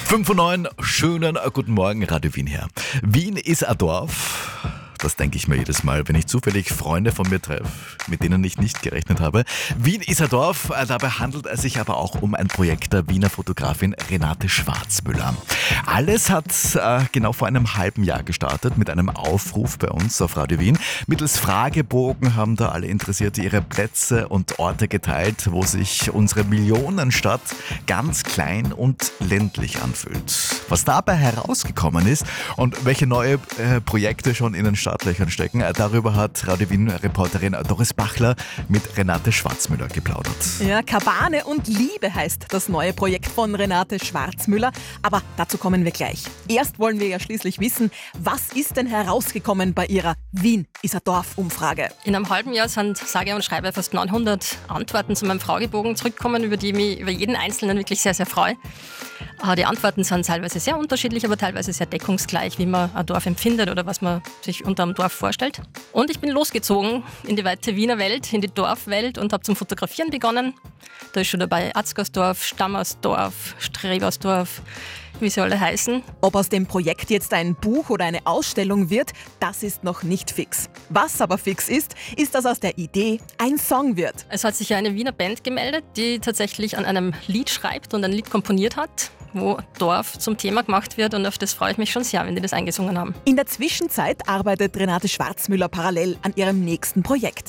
5:09, schönen guten Morgen, Radio Wien her. Wien ist ein Dorf. Das denke ich mir jedes Mal, wenn ich zufällig Freunde von mir treffe, mit denen ich nicht gerechnet habe. Wien ist ein Dorf, dabei handelt es sich aber auch um ein Projekt der Wiener Fotografin Renate Schwarzmüller. Alles hat genau vor einem halben Jahr gestartet mit einem Aufruf bei uns auf Radio Wien. Mittels Fragebogen haben da alle Interessierte ihre Plätze und Orte geteilt, wo sich unsere Millionenstadt ganz klein und ländlich anfühlt. Was dabei herausgekommen ist und welche neue Projekte schon in den Startlöchern stecken, darüber hat Radio Wien-Reporterin Doris Bachler mit Renate Schwarzmüller geplaudert. Ja, Kabane und Liebe heißt das neue Projekt von Renate Schwarzmüller. Aber dazu kommen wir gleich. Erst wollen wir ja schließlich wissen, was ist denn herausgekommen bei ihrer Wien ist ein Dorf-Umfrage? In einem halben Jahr sind sage und schreibe fast 900 Antworten zu meinem Fragebogen zurückgekommen, über die ich mich über jeden Einzelnen wirklich sehr, sehr freue. Die Antworten sind teilweise sehr unterschiedlich, aber teilweise sehr deckungsgleich, wie man ein Dorf empfindet oder was man sich unter einem Dorf vorstellt. Und ich bin losgezogen in die weite Wiener Welt, in die Dorfwelt und habe zum Fotografieren begonnen. Da ist schon dabei Atzgersdorf, Stammersdorf, Strebersdorf, wie sie alle heißen. Ob aus dem Projekt jetzt ein Buch oder eine Ausstellung wird, das ist noch nicht fix. Was aber fix ist, dass aus der Idee ein Song wird. Es hat sich ja eine Wiener Band gemeldet, die tatsächlich an einem Lied schreibt und ein Lied komponiert hat, wo Dorf zum Thema gemacht wird, und auf das freue ich mich schon sehr, wenn die das eingesungen haben. In der Zwischenzeit arbeitet Renate Schwarzmüller parallel an ihrem nächsten Projekt.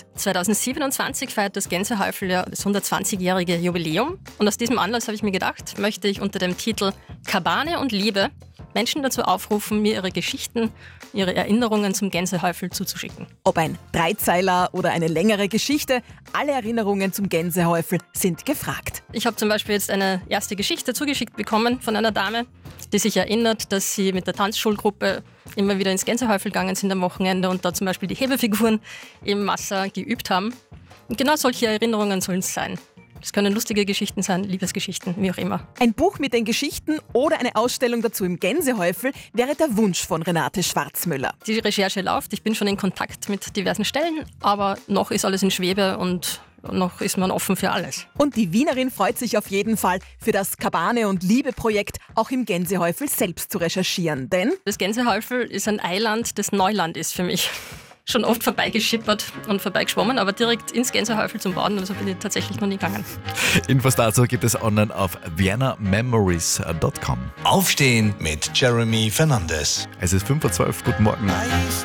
2027 feiert das Gänsehäufel ja das 120-jährige Jubiläum, und aus diesem Anlass habe ich mir gedacht, möchte ich unter dem Titel Kabane und Liebe Menschen dazu aufrufen, mir ihre Geschichten, ihre Erinnerungen zum Gänsehäufel zuzuschicken. Ob ein Dreizeiler oder eine längere Geschichte, alle Erinnerungen zum Gänsehäufel sind gefragt. Ich habe zum Beispiel jetzt eine erste Geschichte zugeschickt bekommen von einer Dame, die sich erinnert, dass sie mit der Tanzschulgruppe immer wieder ins Gänsehäufel gegangen sind am Wochenende und da zum Beispiel die Hebefiguren im Wasser geübt haben. Und genau solche Erinnerungen sollen es sein. Das können lustige Geschichten sein, Liebesgeschichten, wie auch immer. Ein Buch mit den Geschichten oder eine Ausstellung dazu im Gänsehäufel wäre der Wunsch von Renate Schwarzmüller. Die Recherche läuft, ich bin schon in Kontakt mit diversen Stellen, aber noch ist alles in Schwebe und noch ist man offen für alles. Und die Wienerin freut sich auf jeden Fall, für das Kabane- und Liebe-Projekt auch im Gänsehäufel selbst zu recherchieren, denn das Gänsehäufel ist ein Eiland, das Neuland ist für mich. Schon oft vorbeigeschippert und vorbeigeschwommen, aber direkt ins Gänsehäufel zum Baden, also bin ich tatsächlich noch nie gegangen. Infos dazu gibt es online auf viennamemories.com. Aufstehen mit Jeremy Fernandes. Es ist 5:12 Uhr, guten Morgen.